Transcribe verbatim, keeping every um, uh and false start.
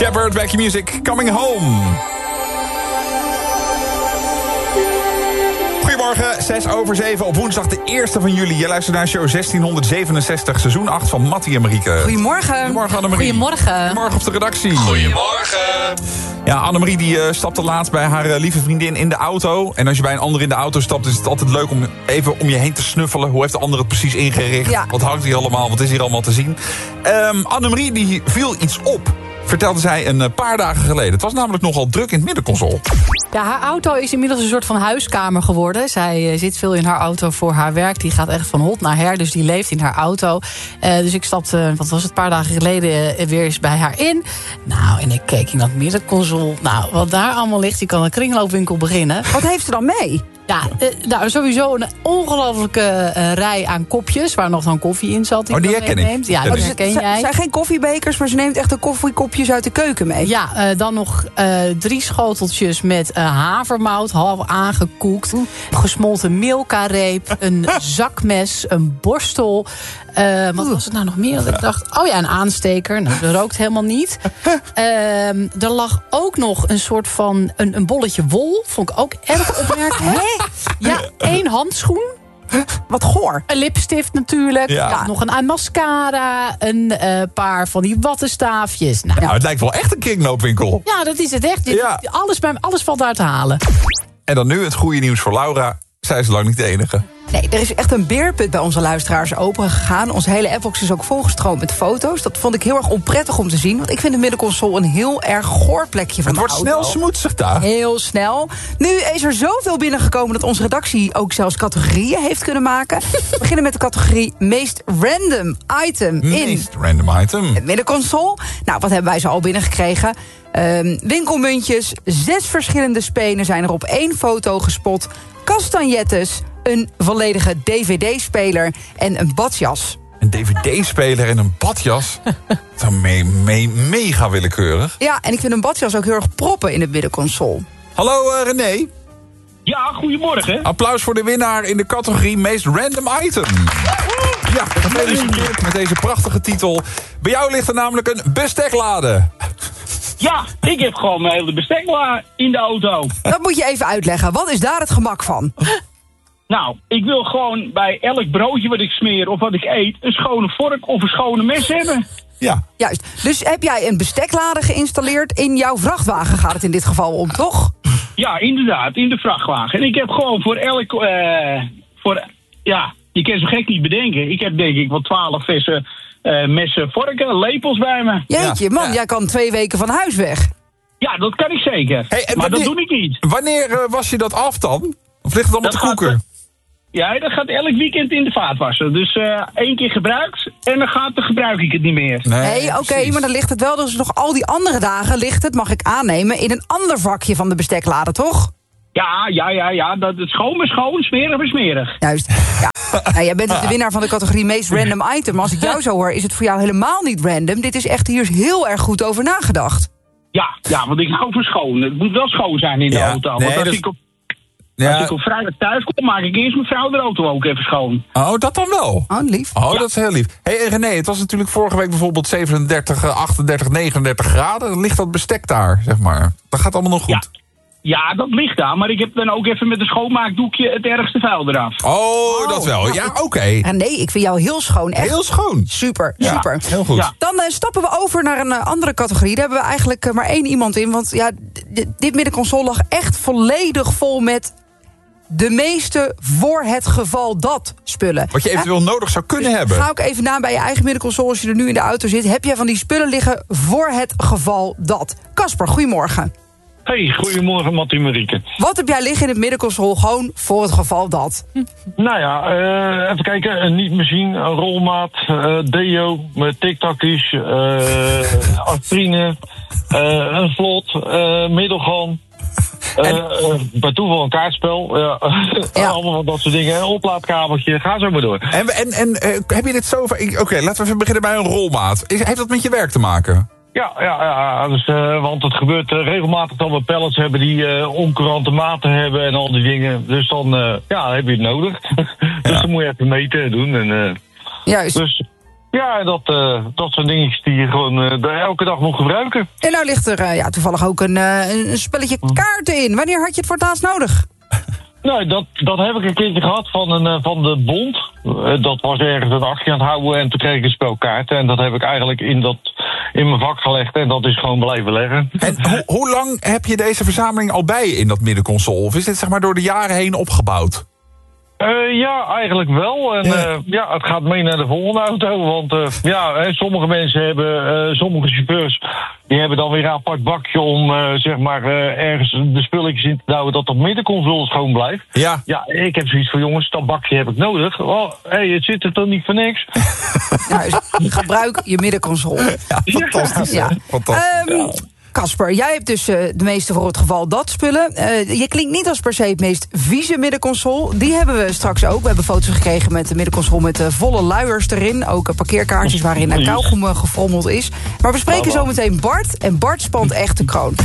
Shepherd, back your music, coming home. Goedemorgen, zes over zeven op woensdag de eerste van juli. Je luistert naar show zestienhonderdzevenenzestig, seizoen acht van Mattie en Marieke. Goedemorgen. Goedemorgen, Annemarie. Goedemorgen. Goedemorgen op de redactie. Goedemorgen. Ja, Annemarie die uh, stapte laatst bij haar uh, lieve vriendin in de auto. En als je bij een ander in de auto stapt, is het altijd leuk om even om je heen te snuffelen. Hoe heeft de ander het precies ingericht? Ja. Wat hangt hier allemaal? Wat is hier allemaal te zien? Um, Annemarie die viel iets op, vertelde zij een paar dagen geleden. Het was namelijk nogal druk in het middenconsole. Ja, haar auto is inmiddels een soort van huiskamer geworden. Zij uh, zit veel in haar auto voor haar werk. Die gaat echt van hot naar her, dus die leeft in haar auto. Uh, dus ik stapte, wat was het, een paar dagen geleden uh, weer eens bij haar in. Nou, en ik keek in dat middenconsole. Nou, wat daar allemaal ligt, die kan een kringloopwinkel beginnen. Wat heeft ze dan mee? Ja, uh, nou, sowieso een ongelofelijke uh, rij aan kopjes, waar nog dan koffie in zat. Die oh, die herken ik. neemt. Ja, Oh, die dus herken het jij. zijn geen koffiebekers, maar ze neemt echt de koffiekopjes uit de keuken mee. Ja, uh, dan nog uh, drie schoteltjes met uh, havermout, half aangekoekt. Gesmolten milka-reep, een zakmes, een borstel. Uh, wat was het nou nog meer? Dat ik dacht, oh ja, een aansteker. Nou, dat rookt helemaal niet. Uh, er lag ook nog een soort van een, een bolletje wol. Vond ik ook erg opmerkelijk. Ja, één handschoen. Wat goor. Een lipstift natuurlijk. Ja. Ja, nog een mascara. Een uh, paar van die wattenstaafjes. Nou, Nou, het lijkt wel echt een kringloopwinkel. ja, dat is het echt. Dit- Ja. Alles, bij, alles valt daar te halen. En dan nu het goede nieuws voor Laura. Zij is lang niet de enige. Nee, er is echt een beerput bij onze luisteraars open gegaan. Onze hele appbox is ook volgestroomd met foto's. Dat vond ik heel erg onprettig om te zien. Want ik vind de middenconsole een heel erg goor plekje van Het de wordt auto. snel smoetsig daar. Heel snel. Nu is er zoveel binnengekomen dat onze redactie ook zelfs categorieën heeft kunnen maken. We beginnen met de categorie meest random item in Meest random item. het middenconsole. Nou, wat hebben wij zo al binnengekregen? Um, winkelmuntjes, zes verschillende spenen zijn er op één foto gespot. Kastanjettes, een volledige D V D-speler en een badjas. Een D V D-speler en een badjas. Dan me, me, mega willekeurig. Ja, en ik vind een badjas ook heel erg proppen in het middenconsole. Hallo uh, René. Ja, goedemorgen. Applaus voor de winnaar in de categorie meest random item. Ja, gefeliciteerd met deze prachtige titel. Bij jou ligt er namelijk een besteklade. Ja, ik heb gewoon mijn hele bestek klaar in de auto. Dat moet je even uitleggen. Wat is daar het gemak van? Nou, ik wil gewoon bij elk broodje wat ik smeer of wat ik eet... een schone vork of een schone mes hebben. Ja. Juist. Dus heb jij een besteklade geïnstalleerd in jouw vrachtwagen, gaat het in dit geval om, toch? Ja, inderdaad, in de vrachtwagen. En ik heb gewoon voor elk... Uh, voor, ja, je kan zo gek niet bedenken. Ik heb denk ik wel twaalf verse uh, messen, vorken, lepels bij me. Jeetje, man, Ja. jij kan twee weken van huis weg. Ja, dat kan ik zeker. Hey, en maar wanneer- dat doe ik niet. Wanneer uh, was je dat af dan? Of ligt het allemaal Dat te gaat- koeken? Ja, dat gaat elk weekend in de vaatwasser. Dus uh, één keer gebruikt en dan, gaat, dan gebruik ik het niet meer. Nee, oké, precies. maar dan ligt het wel dus nog al die andere dagen ligt het, mag ik aannemen, in een ander vakje van de besteklade, toch? Ja, ja, ja, ja. Dat het schoon is schoon, smerig is smerig. Juist. Ja. Nou, jij bent dus de winnaar van de categorie meest random item. Maar als ik jou zo hoor, is het voor jou helemaal niet random. Dit is echt, hier is heel erg goed over nagedacht. Ja, ja, want ik hou van schoon. Het moet wel schoon zijn in de Ja, auto. nee, Want als, dat- ik op, als Ja. ik op vrijdag thuis kom, maak ik eerst mijn vrouw de auto ook even schoon. Oh, dat dan wel. Oh, lief. Oh, dat is heel lief. Hé, hey, René, het was natuurlijk vorige week bijvoorbeeld zevenendertig, achtendertig, negenendertig graden. Dan ligt dat bestek daar, zeg maar. Dat gaat allemaal nog goed. Ja, dat ligt daar. Maar ik heb dan ook even met een schoonmaakdoekje het ergste vuil eraf. Oh, dat wel. Ja, oké. En nee, ik vind jou heel schoon. Echt Heel schoon. super, Ja, super. heel goed. Ja. Dan eh, stappen we over naar een eh, andere categorie. Daar hebben we eigenlijk eh, maar één iemand in. Want ja, d- d- dit middenconsole lag echt volledig vol met de meeste voor het geval dat spullen. Wat je eventueel nodig zou kunnen hebben. Ga ook even na bij je eigen middenconsole als je er nu in de auto zit. Heb jij van die spullen liggen voor het geval dat? Casper, goedemorgen. Hey, goedemorgen Mattie Marieke. Wat heb jij liggen in het middenconsole gewoon voor het geval dat? Nou ja, uh, even kijken. Een niet-machine, een rolmaat, uh, deo, met tiktakjes, uh, aspirine, uh, een vlot, uh, middelgan. Uh, En- uh, bij toeval een kaartspel. Ja. Ja. Allemaal van dat soort dingen. Een oplaadkamertje, ga zo maar door. En, en, en uh, heb je dit zo... Oké, okay, laten we even beginnen bij een rolmaat. Is, heeft dat met je werk te maken? Ja, ja, ja dus, uh, want het gebeurt uh, regelmatig dat we pallets hebben die uh, oncourante maten hebben en al die dingen. Dus dan uh, ja, heb je het nodig. Dus Ja. dan moet je even meten en doen. En, uh, Juist. dus Ja, en dat, uh, dat zijn dingetjes die je gewoon uh, elke dag moet gebruiken. En nou ligt er uh, ja, toevallig ook een, uh, een spelletje kaarten in. Wanneer had je het voor het laatst nodig? Nou, dat, dat heb ik een keertje gehad van, een, van de bond. Uh, dat was ergens een actie aan het houden en toen kreeg ik een spel kaarten. En dat heb ik eigenlijk in, dat, in mijn vak gelegd en dat is gewoon blijven leggen. En ho- hoe lang heb je deze verzameling al bij je in dat middenconsole? Of is dit zeg maar door de jaren heen opgebouwd? Uh, ja, eigenlijk wel. En Ja. uh, ja, het gaat mee naar de volgende auto. Want uh, ja, hè, sommige mensen hebben, uh, sommige chauffeurs, die hebben dan weer een apart bakje om uh, zeg maar uh, ergens de spulletjes in te douwen dat dat middenconsole schoon blijft. Ja. Ja, ik heb zoiets van, jongens, dat bakje heb ik nodig. Oh, hé, hey, het zit er toch niet voor niks? Nou, dus gebruik je middenconsole. Ja, fantastisch. Ja. hè? Fantastisch. Ehm, Casper, jij hebt dus uh, de meeste voor het geval dat spullen. Uh, je klinkt niet als per se het meest vieze middenconsole. Die hebben we straks ook. We hebben foto's gekregen met de middenconsole met uh, volle luiers erin. Ook uh, parkeerkaartjes waarin uh, kauwgom uh, gefrommeld is. Maar we spreken zo meteen Bart. En Bart spant echt de kroon.